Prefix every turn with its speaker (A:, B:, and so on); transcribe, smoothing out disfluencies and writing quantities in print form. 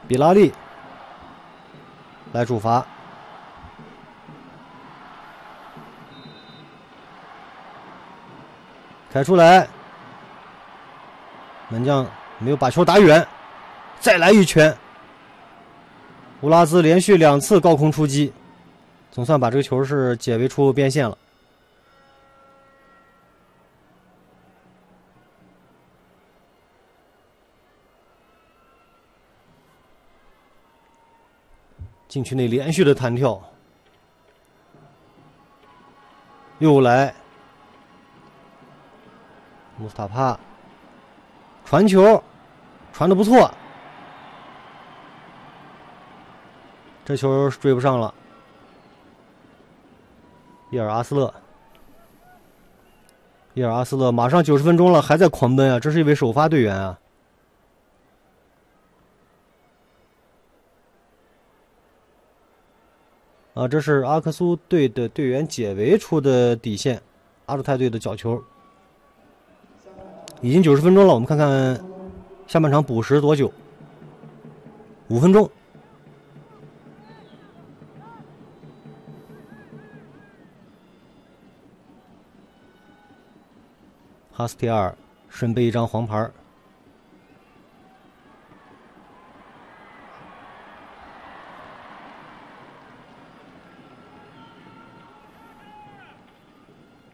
A: 比拉利来主罚，开出来，门将没有把球打远，再来一拳。乌拉兹连续2次高空出击，总算把这个球是解围出边线了。禁区内连续的弹跳，又来穆斯塔帕传球，传得不错，这球追不上了。伊尔阿斯勒马上90分钟了，还在狂奔啊！这是一位首发队员啊。这是阿克苏队的队员解围出的底线，阿鲁泰队的角球。已经90分钟了，我们看看下半场补时多久？5分钟。哈斯蒂尔身背一张黄牌，